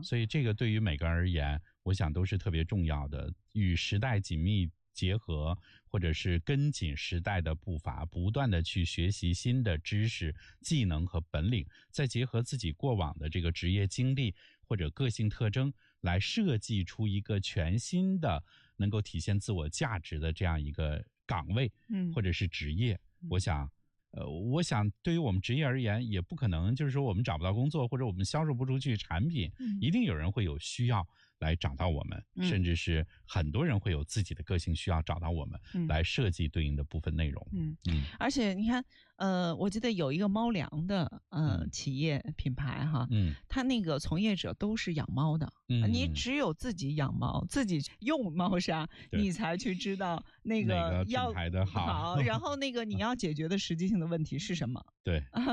所以这个对于每个人而言，我想都是特别重要的，与时代紧密结合，或者是跟紧时代的步伐，不断的去学习新的知识、技能和本领，再结合自己过往的这个职业经历或者个性特征，来设计出一个全新的能够体现自我价值的这样一个岗位，或者是职业。我想对于我们职业而言，也不可能就是说我们找不到工作，或者我们销售不出去产品，一定有人会有需要来找到我们，甚至是很多人会有自己的个性需要找到我们，来设计对应的部分内容。 而且你看，我记得有一个猫粮的企业品牌哈，它那个从业者都是养猫的，你只有自己养猫，自己用猫砂，你才去知道那个哪个品牌的好， 然后那个你要解决的实际性的问题是什么？ 对。